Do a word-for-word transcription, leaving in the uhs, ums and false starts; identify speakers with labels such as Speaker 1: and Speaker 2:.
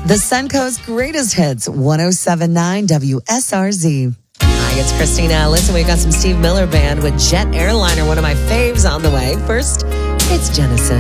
Speaker 1: The Suncoast Greatest Hits, one oh seven point nine W S R Z. Hi, it's Christina. Listen, we've got some Steve Miller Band with Jet Airliner, one of my faves on the way. First, it's Genesis.